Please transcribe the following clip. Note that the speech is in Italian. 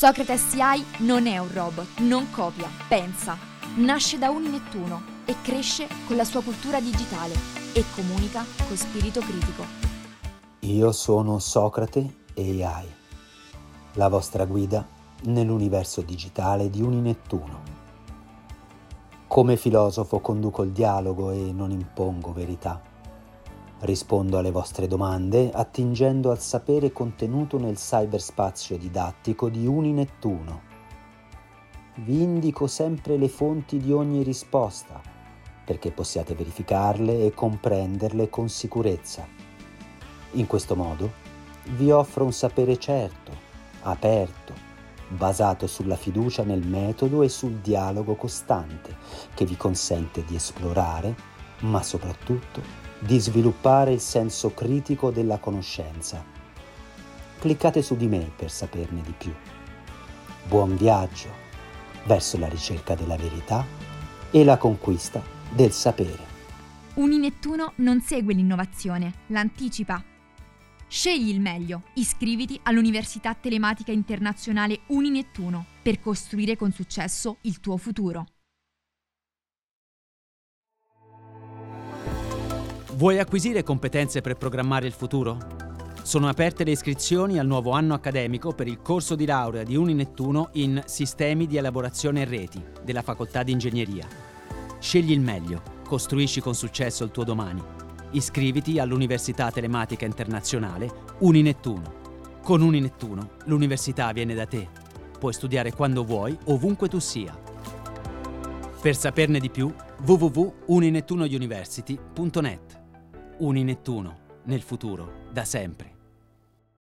Socrate AI non è un robot, non copia, pensa. Nasce da Uninettuno e cresce con la sua cultura digitale e comunica con spirito critico. Io sono Socrate AI, la vostra guida nell'universo digitale di Uninettuno. Come filosofo conduco il dialogo e non impongo verità. Rispondo alle vostre domande attingendo al sapere contenuto nel cyberspazio didattico di Uninettuno. Vi indico sempre le fonti di ogni risposta, perché possiate verificarle e comprenderle con sicurezza. In questo modo vi offro un sapere certo, aperto, basato sulla fiducia nel metodo e sul dialogo costante, che vi consente di esplorare, ma soprattutto di sviluppare il senso critico della conoscenza. Cliccate su di me per saperne di più. Buon viaggio verso la ricerca della verità e la conquista del sapere. Uninettuno non segue l'innovazione, l'anticipa. Scegli il meglio, iscriviti all'Università Telematica Internazionale Uninettuno per costruire con successo il tuo futuro. Vuoi acquisire competenze per programmare il futuro? Sono aperte le iscrizioni al nuovo anno accademico per il corso di laurea di Uninettuno in Sistemi di elaborazione e reti della Facoltà di Ingegneria. Scegli il meglio, costruisci con successo il tuo domani. Iscriviti all'Università Telematica Internazionale Uninettuno. Con Uninettuno l'università viene da te. Puoi studiare quando vuoi, ovunque tu sia. Per saperne di più, www.uninettunouniversity.net. Uninettuno, nel futuro, da sempre.